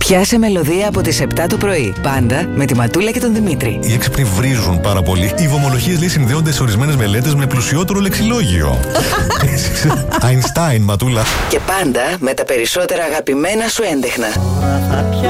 Πιάσε μελωδία από τις 7 το πρωί. Πάντα με τη Ματούλα και τον Δημήτρη. Οι έξυπνοι βρίζουν πάρα πολύ. Οι βομολογίες λέει συνδέονται σε ορισμένες μελέτες με πλουσιότερο λεξιλόγιο. Αϊνστάιν, Ματούλα. Και πάντα με τα περισσότερα αγαπημένα σου έντεχνα.